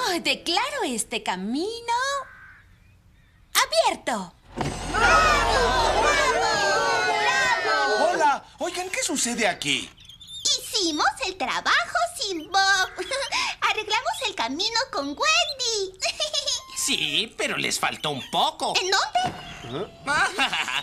Declaro este camino abierto. Hola, oigan, ¿qué sucede aquí? Hicimos el trabajo sin Bob. Arreglamos el camino con Wendy. Sí, pero les faltó un poco. ¿En dónde?